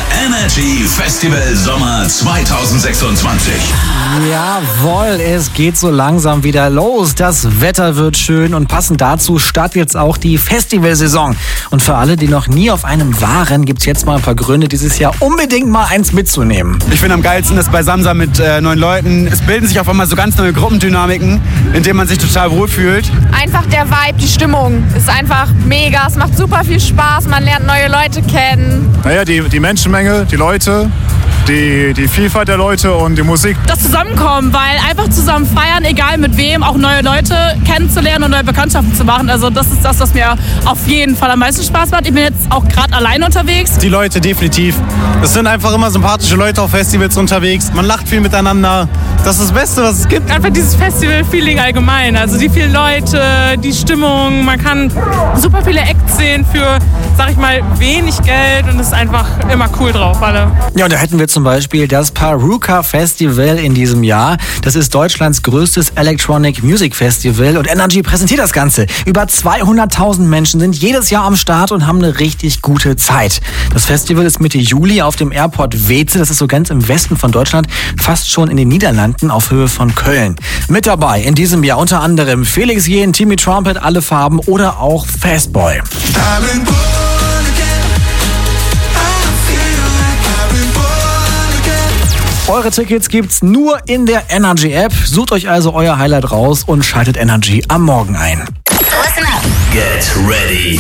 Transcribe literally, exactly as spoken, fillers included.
Energy Festival Sommer zwanzig sechsundzwanzig. Jawohl, es geht so langsam wieder los. Das Wetter wird schön und passend dazu startet jetzt auch die Festivalsaison. Und für alle, die noch nie auf einem waren, gibt's jetzt mal ein paar Gründe, dieses Jahr unbedingt mal eins mitzunehmen. Ich finde am geilsten das Beisammensein mit äh, neuen Leuten. Es bilden sich auf einmal so ganz neue Gruppendynamiken, in denen man sich total wohlfühlt. Einfach der Vibe, die Stimmung ist einfach mega. Es macht super viel Spaß, man lernt neue Leute kennen. Naja, die, die Menschenmenge, die Leute, die, die Vielfalt der Leute und die Musik. Das Zusammenkommen, weil einfach zusammen feiern, egal mit wem, auch neue Leute kennenzulernen und neue Bekanntschaften zu machen. Also das ist das, was mir auf jeden Fall am meisten Spaß macht. Ich bin jetzt auch gerade allein unterwegs. Die Leute definitiv. Es sind einfach immer sympathische Leute auf Festivals unterwegs. Man lacht viel miteinander. Das ist das Beste, was es gibt. Einfach dieses Festival-Feeling allgemein. Also die vielen Leute, die Stimmung. Man kann super viele Acts sehen für, sag ich mal, wenig Geld und es ist einfach immer cool drauf, alle. Ja, und da hätten wir zum Beispiel das Paruka Festival in diesem Jahr. Das ist Deutschlands größtes Electronic Music Festival und Energy präsentiert das Ganze. Über zweihunderttausend Menschen sind jedes Jahr am Start und haben eine richtig gute Zeit. Das Festival ist Mitte Juli auf dem Airport Weeze, das ist so ganz im Westen von Deutschland, fast schon in den Niederlanden auf Höhe von Köln. Mit dabei in diesem Jahr unter anderem Felix Jähn, Timmy Trumpet, Alle Farben oder auch Fastboy. Eure Tickets gibt's nur in der Energy App. Sucht euch also euer Highlight raus und schaltet Energy am Morgen ein. Get ready